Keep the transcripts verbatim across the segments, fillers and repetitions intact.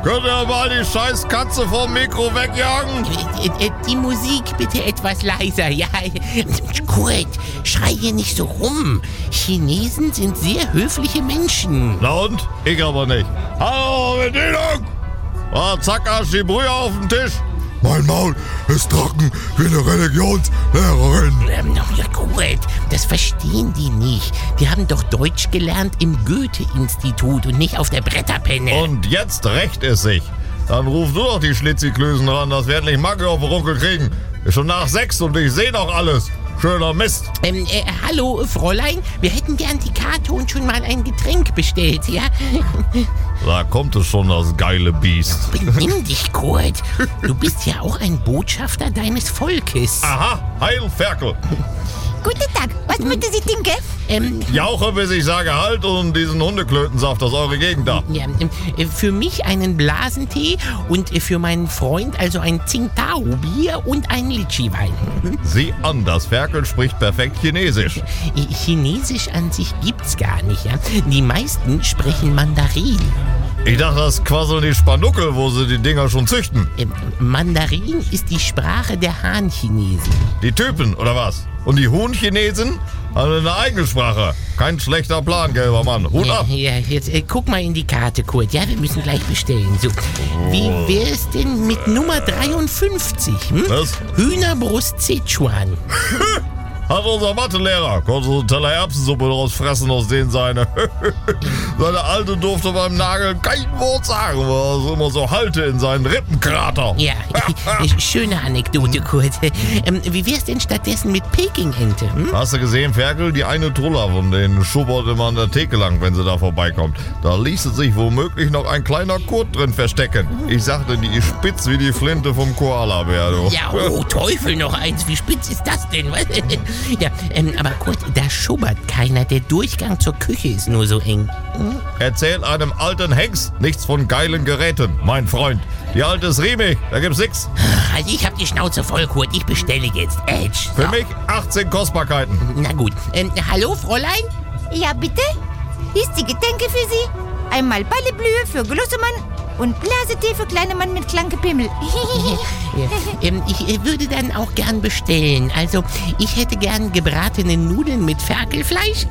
Könnt ihr mal die scheiß Katze vom Mikro wegjagen? Äh, äh, Die Musik bitte etwas leiser, ja. Kurt, schrei hier nicht so rum. Chinesen sind sehr höfliche Menschen. Na und? Ich aber nicht. Hallo, Bedienung! Ah, zack, Arsch, die Brühe auf den Tisch. Mein Maul ist trocken wie eine Religionslehrerin. Ähm, ja, Kurt, das verstehen die nicht. Die haben doch Deutsch gelernt im Goethe-Institut und nicht auf der Bretterpenne. Und jetzt rächt es sich. Dann ruf du doch die Schlitziklösen ran, dass wir endlich Macke auf den Runkel kriegen. Ist schon nach sechs und ich seh noch alles. Schöner Mist. Ähm, äh, hallo, Fräulein. Wir hätten gern die Karte und schon mal ein Getränk bestellt, ja? Da kommt es schon, das geile Biest. Benimm dich, Kurt. Du bist ja auch ein Botschafter deines Volkes. Aha, Heil Ferkel. Guten Tag, was möchten Sie trinken? Ähm, Jauche, bis ich sage halt und diesen Hundeklötensaft aus eurer Gegend da. ja, äh, für mich einen Blasentee und äh, für meinen Freund also ein Tsingtao-Bier und ein Litschi-Wein. Sieh an, das Ferkel spricht perfekt Chinesisch. Äh, Chinesisch an sich gibt's gar nicht, ja? Die meisten sprechen Mandarin. Ich dachte, das quasseln die Spanuckel, wo sie die Dinger schon züchten. Ähm, Mandarin ist die Sprache der Han-Chinesen. Die Typen, oder was? Und die Huhn-Chinesen haben eine eigene Sprache. Kein schlechter Plan, gelber Mann. Hut ab. Ja, ja, jetzt äh, guck mal in die Karte, Kurt. Ja, wir müssen gleich bestellen. So, wie wär's denn mit Nummer dreiundfünfzig? Hm? Was? Hühnerbrust Sichuan. Hat unser Mathelehrer. Konnte so einen Teller Erbsensuppe draus fressen, aus denen seine... seine Alte durfte beim Nageln kein Wort sagen, weil er so immer so halte in seinen Rippenkrater. Ja, äh, schöne Anekdote, Kurt. Ähm, wie wär's denn stattdessen mit Peking-Ente? Hm? Hast du gesehen, Ferkel? Die eine Trulla von denen schubbert immer an der Theke lang, wenn sie da vorbeikommt. Da ließe sich womöglich noch ein kleiner Kurt drin verstecken. Ich sagte, die ist spitz wie die Flinte vom Koala-Bär, du. Ja, oh Teufel, noch eins. Wie spitz ist das denn? Ja, ähm, aber Kurt, da schubbert keiner. Der Durchgang zur Küche ist nur so eng. Hm? Erzähl einem alten Hengst nichts von geilen Geräten, mein Freund. Die alte ist riemig, da gibt's nix. Also ich hab die Schnauze voll, Kurt. Ich bestelle jetzt. Edge. Für So. mich achtzehn Kostbarkeiten. Na gut. Ähm, hallo, Fräulein? Ja, bitte? Hier ist die Getränke für Sie. Einmal Balleblühe für Glossemann und Blasetee für kleine Mann mit klanke Pimmel. Ja, ähm, ich äh, würde dann auch gern bestellen. Also, ich hätte gern gebratene Nudeln mit Ferkelfleisch.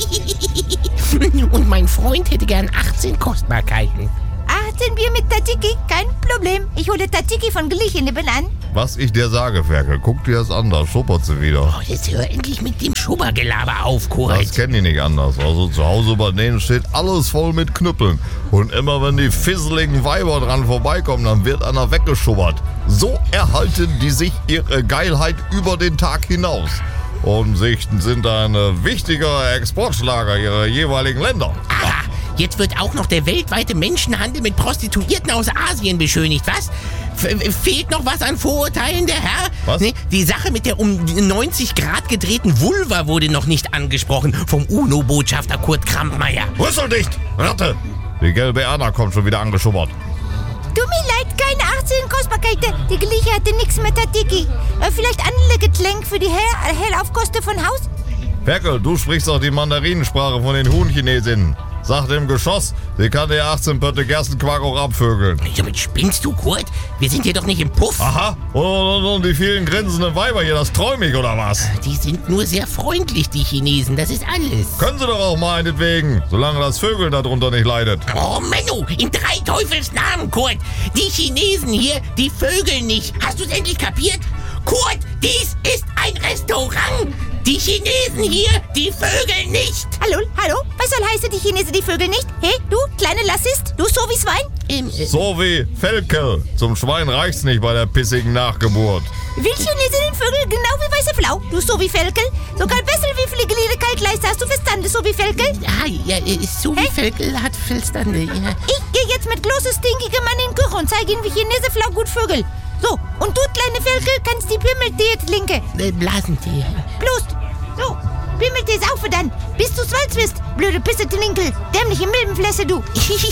Und mein Freund hätte gern achtzehn Kostbarkeiten. achtzehn Bier mit Tzatziki, kein Problem. Ich hole Tzatziki von Glich nebenan. Was ich dir sage, Ferkel, guck dir das an, da schuppert sie wieder. Oh, jetzt hör endlich mit dem Schubbergelaber auf, Kurt. Das kennen die nicht anders. Also zu Hause bei denen steht alles voll mit Knüppeln. Und immer wenn die fisseligen Weiber dran vorbeikommen, dann wird einer weggeschubbert. So erhalten die sich ihre Geilheit über den Tag hinaus. Und sie sind ein wichtiger Exportschlager ihrer jeweiligen Länder. Aha, jetzt wird auch noch der weltweite Menschenhandel mit Prostituierten aus Asien beschönigt, was? F- fehlt noch was an Vorurteilen, der Herr? Was? Nee, die Sache mit der um neunzig Grad gedrehten Vulva wurde noch nicht angesprochen vom UNO-Botschafter Kurt Krampmeier. Rüsseldicht, Ratte! Die gelbe Erna kommt schon wieder angeschubbert. Tut mir leid, keine achtzehn Kostbarkeiten. Die Gliche hatte nichts mit Tzatziki. Äh, vielleicht andere Getränk für die Hell Hellaufkosten von Haus? Ferkel, du sprichst doch die Mandarinensprache von den Huhn-Chinesinnen. Sagt im Geschoss, sie kann dir achtzehn Pötte Gerstenquark auch abvögeln. Damit spinnst du, Kurt? Wir sind hier doch nicht im Puff. Aha, und, und, und die vielen grinsenden Weiber hier, das träum ich oder was? Die sind nur sehr freundlich, die Chinesen, das ist alles. Können sie doch auch meinetwegen, solange das Vögel darunter nicht leidet. Oh, Menno, in drei Teufels Namen, Kurt. Die Chinesen hier, die vögeln nicht. Hast du es endlich kapiert? Kurt, dies ist ein Restaurant. Die Chinesen hier, die vögeln nicht. Hallo, hallo? Was soll heißen, die Chinesen, die Vögel nicht? Hey, du, kleine Lassist, du so wie Schwein? Ähm, äh, So wie Felkel. Zum Schwein reicht's nicht bei der pissigen Nachgeburt. Will Chinesen den Vögel genau wie weiße Flau? Du so wie Felkel? Sogar besser wie Fliegeliere Kaltleiste, hast du verstanden, so wie Felkel? ah, ja, äh, so wie Hä? Völkel hat Verstande, ja. Ich gehe jetzt mit großes stinkige Mann in die Küche und zeige ihm, wie Chinesen Flau gut Vögel. So, und du, kleine Felkel, kannst die Pimmeltee trinken. Äh, Blasentee. Bloß. So, Pimmeltee saufe dann, bis du Swalz bist, blöde Pisse-Trinkel. Dämliche Milbenflässe, du.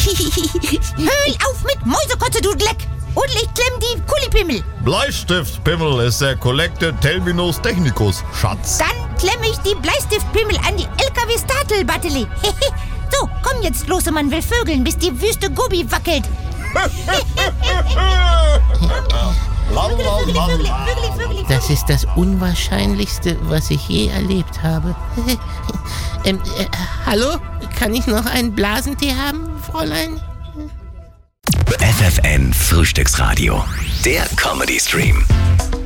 Höhl auf mit Mäusekotze, du Dreck. Und ich klemm die Kulipimmel. Bleistiftpimmel ist der Collected Terminus Technicus, Schatz. Dann klemme ich die Bleistiftpimmel an die L K W-Startel-Batterie. So, komm jetzt, Große Mann will vögeln, bis die Wüste Gobi wackelt. Das ist das Unwahrscheinlichste, was ich je erlebt habe. ähm, äh, hallo? Kann ich noch einen Blasentee haben, Fräulein? F F N Frühstücksradio, der Comedy Stream.